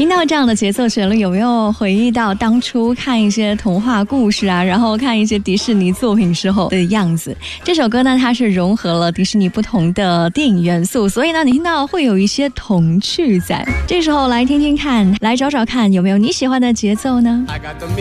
听到这样的节奏旋律，有没有回忆到当初看一些童话故事啊，然后看一些迪士尼作品时候的样子？这首歌呢，它是融合了迪士尼不同的电影元素，所以呢，你听到会有一些童趣在。这时候来听听看，来找找看有没有你喜欢的节奏呢？